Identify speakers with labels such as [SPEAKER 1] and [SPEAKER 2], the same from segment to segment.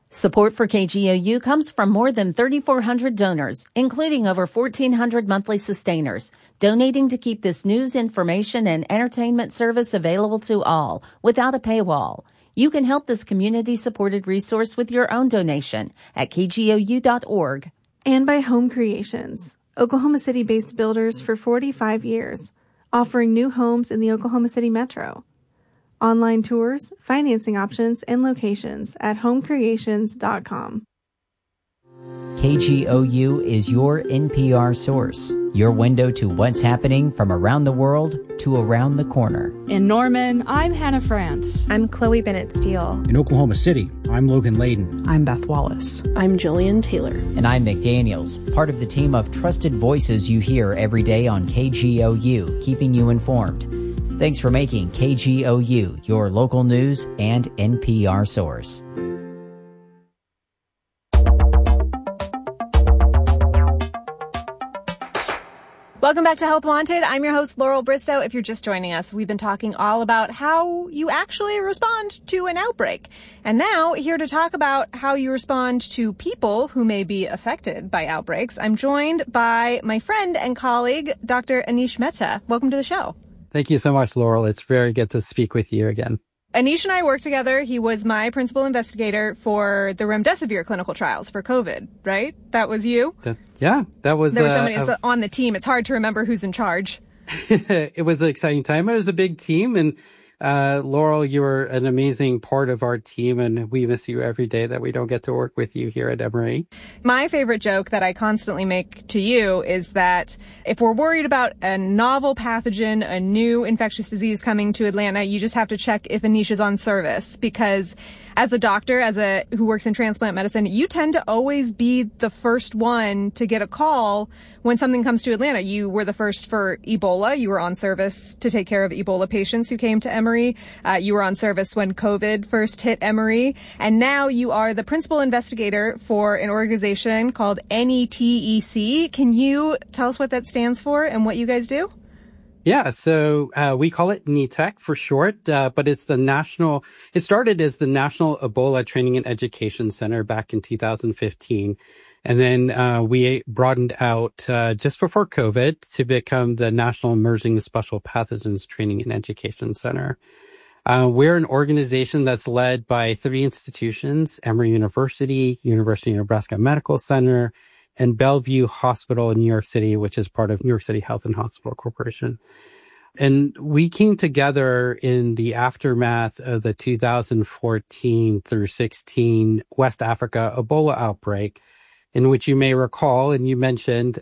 [SPEAKER 1] Support for KGOU comes from more than 3,400 donors, including over 1,400 monthly sustainers, donating to keep this news, information, and entertainment service available to all without a paywall. You can help this community-supported resource with your own donation at kgou.org.
[SPEAKER 2] And by Home Creations, Oklahoma City-based builders for 45 years, offering new homes in the Oklahoma City metro. Online tours, financing options, and locations at homecreations.com.
[SPEAKER 3] KGOU is your NPR source, your window to what's happening from around the world to around the corner.
[SPEAKER 4] In Norman, I'm Hannah France.
[SPEAKER 5] I'm Chloe Bennett Steele.
[SPEAKER 6] In Oklahoma City, I'm Logan Layden.
[SPEAKER 7] I'm Beth Wallace.
[SPEAKER 8] I'm Jillian Taylor.
[SPEAKER 3] And I'm Nick Daniels, part of the team of trusted voices you hear every day on KGOU, keeping you informed. Thanks for making KGOU your local news and NPR source.
[SPEAKER 9] Welcome back to Health Wanted. I'm your host, Laurel Bristow. If you're just joining us, we've been talking all about how you actually respond to an outbreak. And now, here to talk about how you respond to people who may be affected by outbreaks, I'm joined by my friend and colleague, Dr. Anish Mehta. Welcome to the show.
[SPEAKER 10] Thank you so much, Laurel. It's very good to speak with you again.
[SPEAKER 9] Anish and I worked together. He was my principal investigator for the remdesivir clinical trials for COVID, right? That was you?
[SPEAKER 10] That was...
[SPEAKER 9] There were so many on the team. It's hard to remember who's in charge.
[SPEAKER 10] It was an exciting time. It was a big team. And Laurel, you were an amazing part of our team, and we miss you every day that we don't get to work with you here at Emory.
[SPEAKER 9] My favorite joke that I constantly make to you is that if we're worried about a novel pathogen, a new infectious disease coming to Atlanta, you just have to check if Anish is on service, because as a doctor, who works in transplant medicine, you tend to always be the first one to get a call when something comes to Atlanta. You were the first for Ebola. You were on service to take care of Ebola patients who came to Emory. You were on service when COVID first hit Emory. And now you are the principal investigator for an organization called NETEC. Can you tell us what that stands for and what you guys do?
[SPEAKER 10] Yeah, so we call it NETEC for short, but it started as the National Ebola Training and Education Center back in 2015. And then we broadened out just before COVID to become the National Emerging Special Pathogens Training and Education Center. We're an organization that's led by 3 institutions: Emory University, University of Nebraska Medical Center, and Bellevue Hospital in New York City, which is part of New York City Health and Hospital Corporation. And we came together in the aftermath of the 2014 through 16 West Africa Ebola outbreak, in which you may recall, and you mentioned,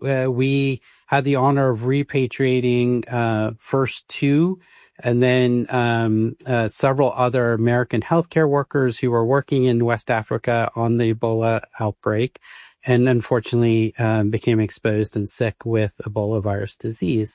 [SPEAKER 10] we had the honor of repatriating first 2 and then several other American healthcare workers who were working in West Africa on the Ebola outbreak, and unfortunately became exposed and sick with Ebola virus disease.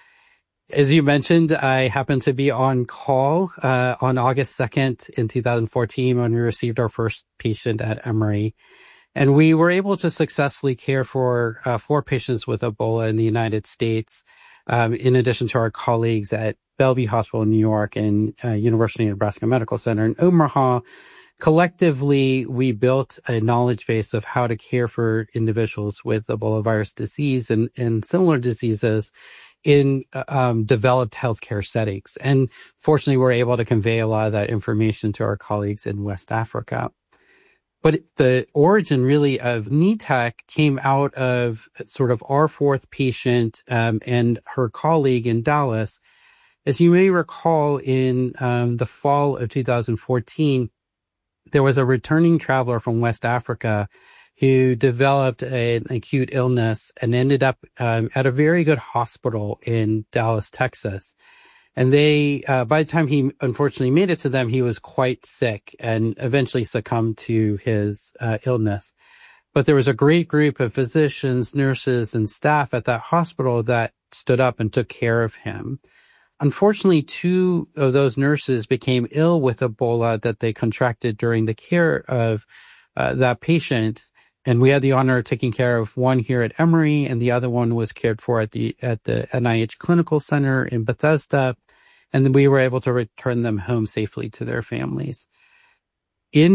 [SPEAKER 10] As you mentioned, I happened to be on call on August 2nd in 2014 when we received our first patient at Emory. And we were able to successfully care for 4 patients with Ebola in the United States, in addition to our colleagues at Bellevue Hospital in New York and University of Nebraska Medical Center in Omaha. Collectively, we built a knowledge base of how to care for individuals with Ebola virus disease and similar diseases in developed healthcare settings. And fortunately, we're able to convey a lot of that information to our colleagues in West Africa. But the origin really of NETEC came out of sort of our 4th patient and her colleague in Dallas. As you may recall, in the fall of 2014, there was a returning traveler from West Africa who developed an acute illness and ended up at a very good hospital in Dallas, Texas. And they, by the time he unfortunately made it to them, he was quite sick and eventually succumbed to his illness. But there was a great group of physicians, nurses, and staff at that hospital that stood up and took care of him. Unfortunately, 2 of those nurses became ill with Ebola that they contracted during the care of that patient. And we had the honor of taking care of one here at Emory, and the other one was cared for at the NIH Clinical Center in Bethesda. And then we were able to return them home safely to their families. In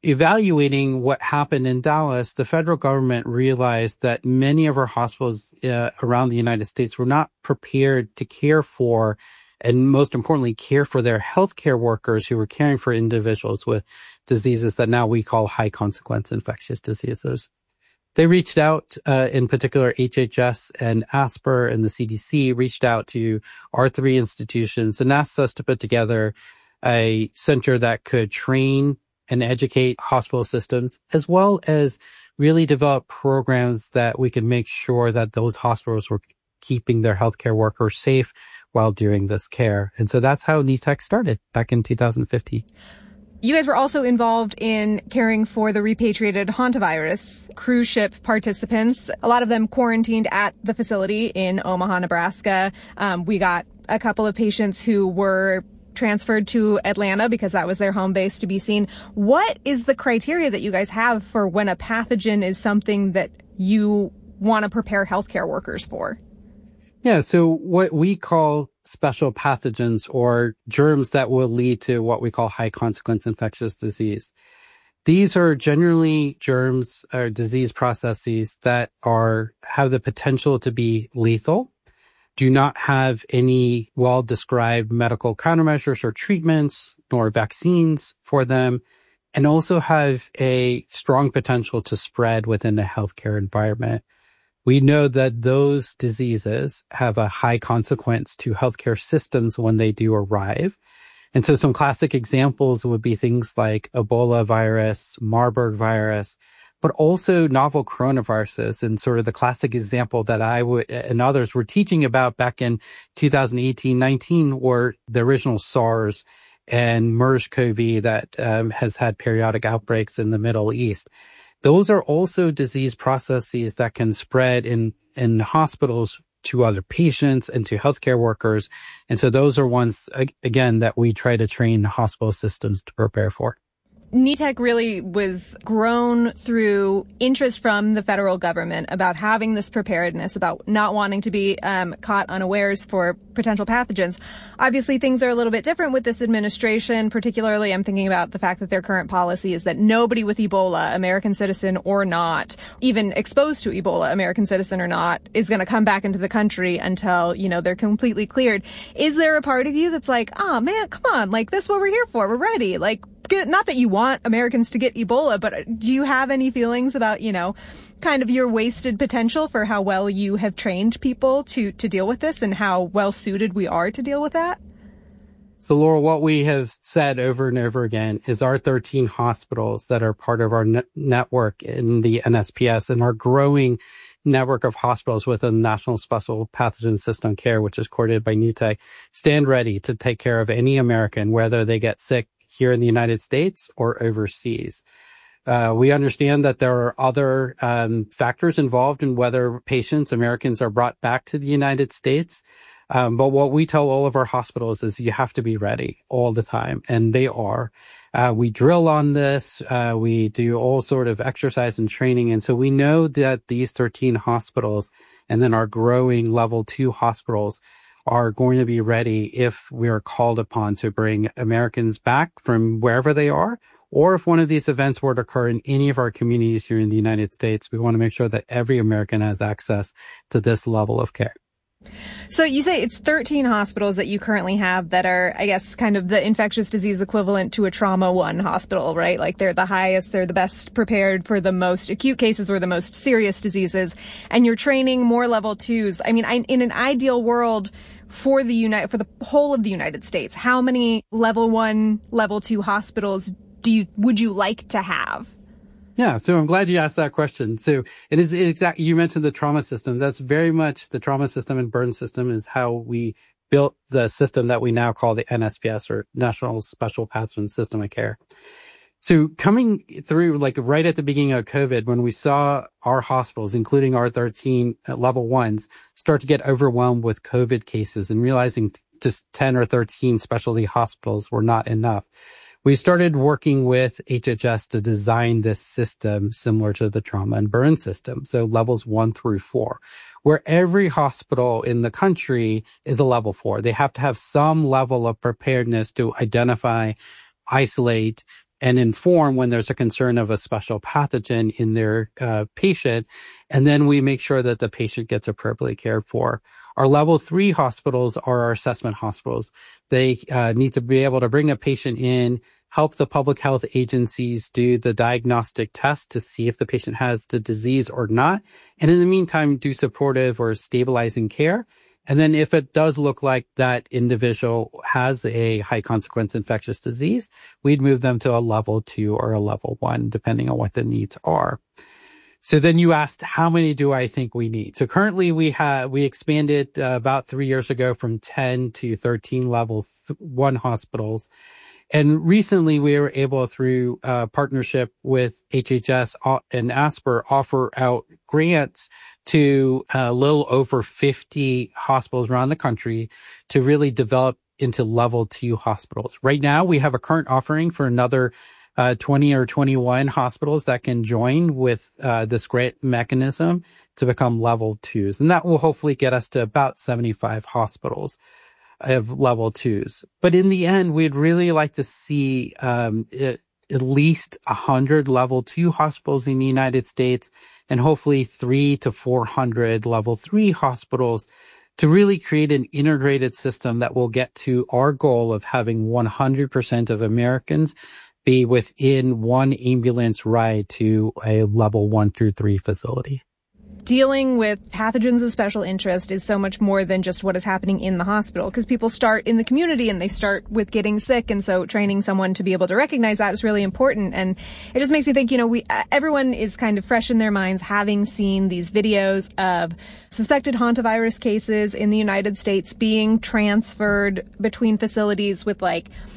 [SPEAKER 10] evaluating what happened in Dallas, the federal government realized that many of our hospitals around the United States were not prepared to care for, and most importantly, care for their healthcare workers who were caring for individuals with diseases that now we call high consequence infectious diseases. They reached out, in particular, HHS and ASPR and the CDC reached out to our three institutions and asked us to put together a center that could train and educate hospital systems, as well as really develop programs that we could make sure that those hospitals were keeping their healthcare workers safe while doing this care. And so that's how NETEC started back in 2015.
[SPEAKER 9] You guys were also involved in caring for the repatriated hantavirus cruise ship participants, a lot of them quarantined at the facility in Omaha, Nebraska. We got a couple of patients who were transferred to Atlanta because that was their home base to be seen. What is the criteria that you guys have for when a pathogen is something that you want to prepare healthcare workers for?
[SPEAKER 10] Yeah, so what we call special pathogens or germs that will lead to what we call high consequence infectious disease. These are generally germs or disease processes that have the potential to be lethal, do not have any well-described medical countermeasures or treatments nor vaccines for them, and also have a strong potential to spread within the healthcare environment. We know that those diseases have a high consequence to healthcare systems when they do arrive. And so some classic examples would be things like Ebola virus, Marburg virus, but also novel coronaviruses. And sort of the classic example that I and others were teaching about back in 2018-19 were the original SARS and MERS-CoV that has had periodic outbreaks in the Middle East. Those are also disease processes that can spread in hospitals to other patients and to healthcare workers. And so those are ones, again, that we try to train hospital systems to prepare for.
[SPEAKER 9] NETEC really was grown through interest from the federal government about having this preparedness, about not wanting to be caught unawares for potential pathogens. Obviously, things are a little bit different with this administration. Particularly, I'm thinking about the fact that their current policy is that nobody with Ebola, American citizen or not, even exposed to Ebola, American citizen or not, is going to come back into the country until, they're completely cleared. Is there a part of you that's like, oh man, come on, like this is what we're here for. We're ready. Like, not that you want Americans to get Ebola, but do you have any feelings about, kind of your wasted potential for how well you have trained people to deal with this and how well suited we are to deal with that?
[SPEAKER 10] So, Laura, what we have said over and over again is our 13 hospitals that are part of our network in the NSPS and our growing network of hospitals with a National Special Pathogen System Care, which is coordinated by NETEC, stand ready to take care of any American, whether they get sick here in the United States or overseas. We understand that there are other factors involved in whether Americans are brought back to the United States. But what we tell all of our hospitals is you have to be ready all the time. And they are. We drill on this. We do all sort of exercise and training. And so we know that these 13 hospitals and then our growing level 2 hospitals are going to be ready if we are called upon to bring Americans back from wherever they are, or if one of these events were to occur in any of our communities here in the United States. We want to make sure that every American has access to this level of care.
[SPEAKER 9] So you say it's 13 hospitals that you currently have that are, I guess, kind of the infectious disease equivalent to a trauma 1 hospital, right? Like they're the highest, they're the best prepared for the most acute cases or the most serious diseases. And you're training more level 2s. I mean, in an ideal world, for the whole of the United States, how many level 1, level 2 hospitals would you like to have?
[SPEAKER 10] Yeah, so I'm glad you asked that question. So it is exactly, you mentioned the trauma system. That's very much the trauma system and burn system is how we built the system that we now call the NSPS, or National Special Pathogen System of Care. So coming through, like right at the beginning of COVID, when we saw our hospitals, including our 13 level 1s, start to get overwhelmed with COVID cases and realizing just 10 or 13 specialty hospitals were not enough, we started working with HHS to design this system similar to the trauma and burn system. So levels 1 through 4, where every hospital in the country is a level 4. They have to have some level of preparedness to identify, isolate, and inform when there's a concern of a special pathogen in their patient. And then we make sure that the patient gets appropriately cared for. Our level 3 hospitals are our assessment hospitals. They need to be able to bring a patient in, help the public health agencies do the diagnostic test to see if the patient has the disease or not. And in the meantime, do supportive or stabilizing care. And then if it does look like that individual has a high consequence infectious disease, we'd move them to a level 2 or a level 1, depending on what the needs are. So then you asked, how many do I think we need? So currently we expanded about 3 years ago from 10 to 13 level 1 hospitals. And recently we were able, through partnership with HHS and ASPR, offer out grants to a little over 50 hospitals around the country to really develop into level 2 hospitals. Right now we have a current offering for another 20 or 21 hospitals that can join with this grant mechanism to become level 2s. And that will hopefully get us to about 75 hospitals of level 2s. But in the end, we'd really like to see at least 100 level 2 hospitals in the United States, and hopefully 300 to 400 level 3 hospitals, to really create an integrated system that will get to our goal of having 100% of Americans be within one ambulance ride to a level 1 through 3 facility.
[SPEAKER 9] Dealing with pathogens of special interest is so much more than just what is happening in the hospital, because people start in the community and they start with getting sick. And so training someone to be able to recognize that is really important. And it just makes me think, everyone is kind of fresh in their minds, having seen these videos of suspected hantavirus cases in the United States being transferred between facilities with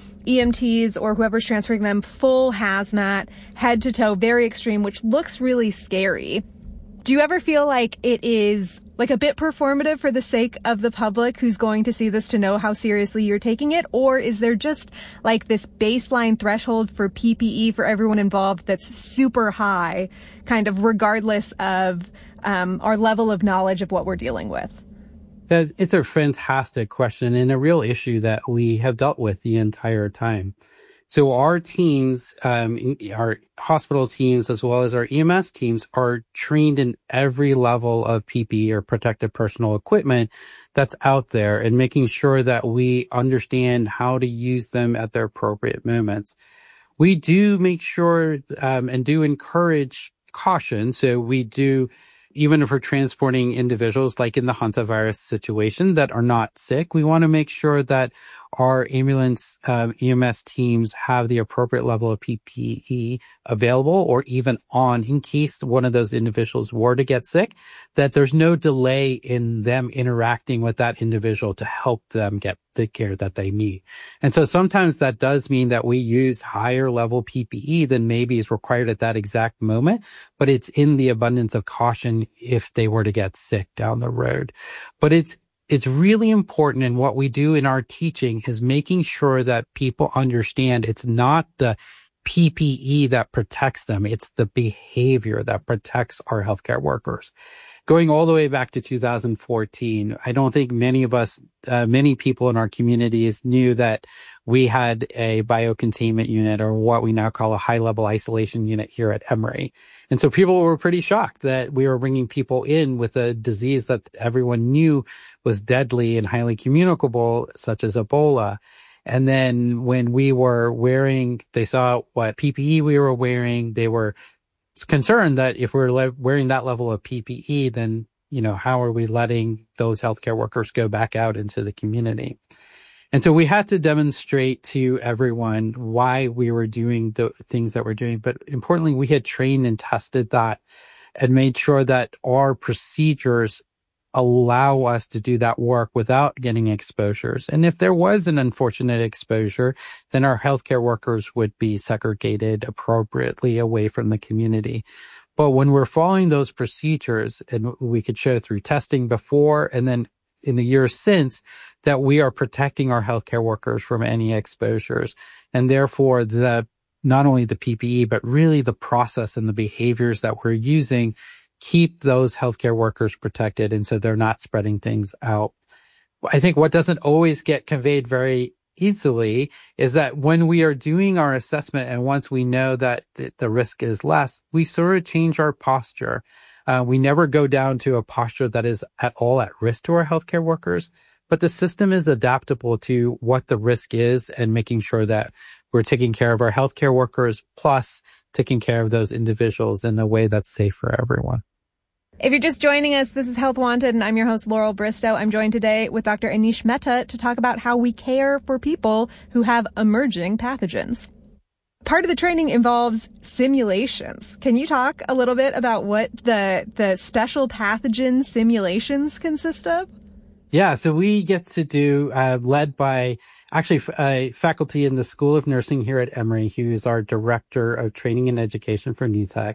[SPEAKER 9] EMTs or whoever's transferring them, full hazmat, head to toe, very extreme, which looks really scary. Do you ever feel like it is a bit performative for the sake of the public who's going to see this to know how seriously you're taking it? Or is there just this baseline threshold for PPE for everyone involved that's super high, kind of regardless of our level of knowledge of what we're dealing with?
[SPEAKER 10] It's a fantastic question and a real issue that we have dealt with the entire time. So our teams, our hospital teams, as well as our EMS teams, are trained in every level of PPE or protective personal equipment that's out there, and making sure that we understand how to use them at their appropriate moments. We do make sure and do encourage caution. So we do, even if we're transporting individuals like in the hantavirus situation that are not sick, we want to make sure that our ambulance EMS teams have the appropriate level of PPE available or even on, in case one of those individuals were to get sick, that there's no delay in them interacting with that individual to help them get the care that they need. And so sometimes that does mean that we use higher level PPE than maybe is required at that exact moment, but it's in the abundance of caution if they were to get sick down the road. But it's really important, and what we do in our teaching is making sure that people understand it's not the PPE that protects them. It's the behavior that protects our healthcare workers. Going all the way back to 2014, I don't think many of us, many people in our communities knew that we had a biocontainment unit, or what we now call a high-level isolation unit here at Emory. And so people were pretty shocked that we were bringing people in with a disease that everyone knew was deadly and highly communicable, such as Ebola. And then when we were they saw what PPE we were wearing, they were concerned that if we're wearing that level of PPE, then, how are we letting those healthcare workers go back out into the community? And so we had to demonstrate to everyone why we were doing the things that we're doing. But importantly, we had trained and tested that and made sure that our procedures allow us to do that work without getting exposures. And if there was an unfortunate exposure, then our healthcare workers would be segregated appropriately away from the community. But when we're following those procedures, and we could show through testing before and then in the years since, that we are protecting our healthcare workers from any exposures. And therefore, not only the PPE, but really the process and the behaviors that we're using keep those healthcare workers protected, and so they're not spreading things out. I think what doesn't always get conveyed very easily is that when we are doing our assessment and once we know that the risk is less, we sort of change our posture. We never go down to a posture that is at all at risk to our healthcare workers, but the system is adaptable to what the risk is and making sure that we're taking care of our healthcare workers, plus taking care of those individuals in a way that's safe for everyone.
[SPEAKER 9] If you're just joining us, this is Health Wanted, and I'm your host, Laurel Bristow. I'm joined today with Dr. Anish Mehta to talk about how we care for people who have emerging pathogens. Part of the training involves simulations. Can you talk a little bit about what the special pathogen simulations consist of?
[SPEAKER 10] Yeah, so we get to do, led by actually a faculty in the School of Nursing here at Emory, who is our Director of Training and Education for NETEC.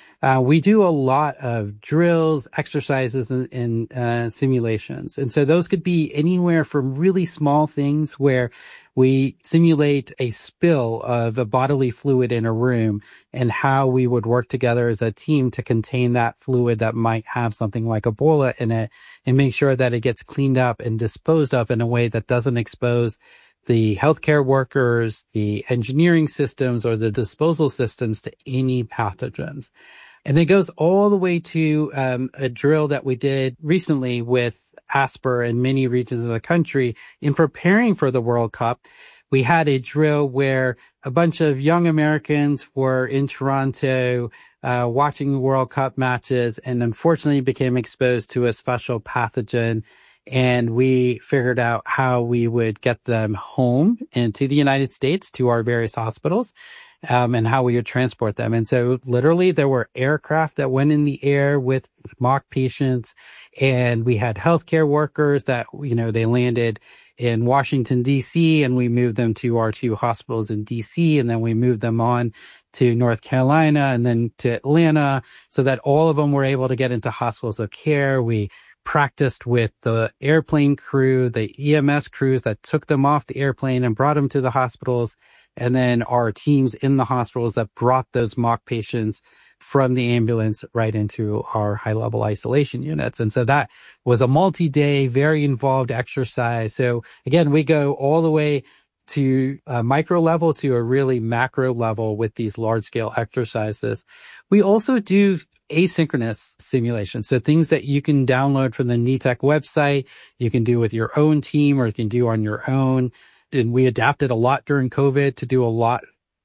[SPEAKER 10] We do a lot of drills, exercises, and simulations. And so those could be anywhere from really small things where we simulate a spill of a bodily fluid in a room and how we would work together as a team to contain that fluid that might have something like Ebola in it and make sure that it gets cleaned up and disposed of in a way that doesn't expose the healthcare workers, the engineering systems, or the disposal systems to any pathogens. And it goes all the way to a drill that we did recently with ASPR in many regions of the country. In preparing for the World Cup, we had a drill where a bunch of young Americans were in Toronto watching the World Cup matches and unfortunately became exposed to a special pathogen. And we figured out how we would get them home and to the United States to our various hospitals. And how we would transport them. And so literally there were aircraft that went in the air with mock patients, and we had healthcare workers that, they landed in Washington, D.C., and we moved them to our two hospitals in D.C., and then we moved them on to North Carolina and then to Atlanta so that all of them were able to get into hospitals of care. We practiced with the airplane crew, the EMS crews that took them off the airplane and brought them to the hospitals, and then our teams in the hospitals that brought those mock patients from the ambulance right into our high-level isolation units. And so that was a multi-day, very involved exercise. So again, we go all the way to a micro level to a really macro level with these large-scale exercises. We also do asynchronous simulations. So things that you can download from the NETEC website, you can do with your own team or you can do on your own. And we adapted a lot during COVID to do a lot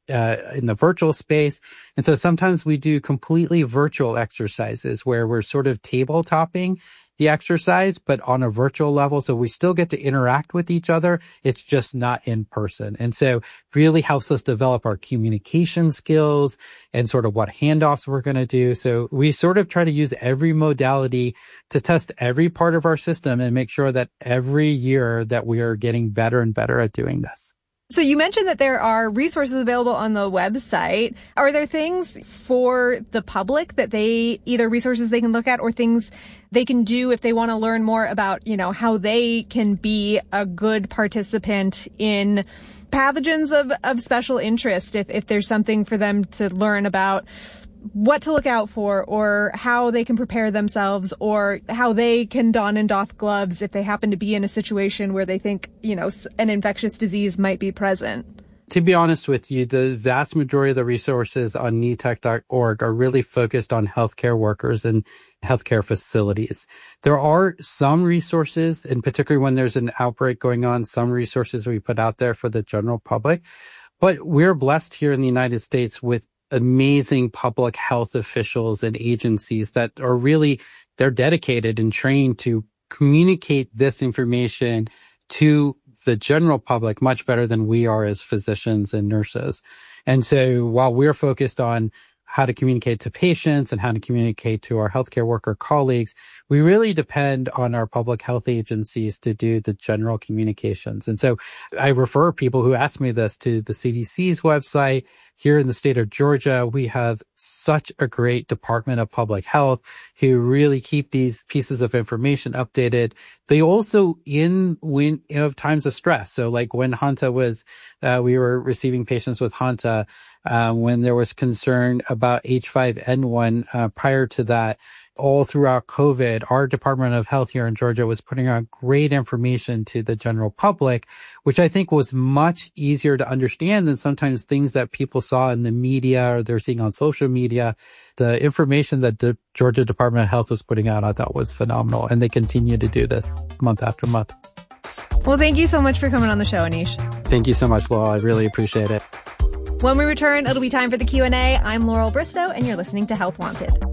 [SPEAKER 10] in the virtual space. And so sometimes we do completely virtual exercises where we're sort of tabletopping the exercise, but on a virtual level. So we still get to interact with each other. It's just not in person. And so really helps us develop our communication skills and sort of what handoffs we're going to do. So we sort of try to use every modality to test every part of our system and make sure that every year that we are getting better and better at doing this.
[SPEAKER 9] So you mentioned that there are resources available on the website. Are there things for the public that either resources they can look at or things they can do if they want to learn more about, how they can be a good participant in pathogens of special interest, if there's something for them to learn about what to look out for or how they can prepare themselves or how they can don and doff gloves if they happen to be in a situation where they think, an infectious disease might be present?
[SPEAKER 10] To be honest with you, the vast majority of the resources on netec.org are really focused on healthcare workers and healthcare facilities. There are some resources, and particularly when there's an outbreak going on, some resources we put out there for the general public. But we're blessed here in the United States with amazing public health officials and agencies that are really, they're dedicated and trained to communicate this information to the general public much better than we are as physicians and nurses. And so while we're focused on how to communicate to patients and how to communicate to our healthcare worker colleagues, we really depend on our public health agencies to do the general communications. And so I refer people who ask me this to the CDC's website. Here in the state of Georgia, we have such a great Department of Public Health who really keep these pieces of information updated. They also when times of stress. So like when Hanta was, we were receiving patients with Hanta, when there was concern about H5N1. Prior to that, all throughout COVID, our Department of Health here in Georgia was putting out great information to the general public, which I think was much easier to understand than sometimes things that people saw in the media or they're seeing on social media. The information that the Georgia Department of Health was putting out, I thought was phenomenal. And they continue to do this month after month.
[SPEAKER 9] Well, thank you so much for coming on the show, Anish.
[SPEAKER 10] Thank you so much, Laurel. I really appreciate it.
[SPEAKER 9] When we return, it'll be time for the Q&A. I'm Laurel Bristow, and you're listening to Health Wanted.